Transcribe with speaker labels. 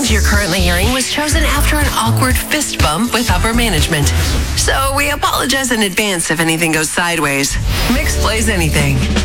Speaker 1: sound you're currently hearing was chosen after an awkward fist bump with upper management. So we apologize in advance if anything goes sideways. Mix plays anything.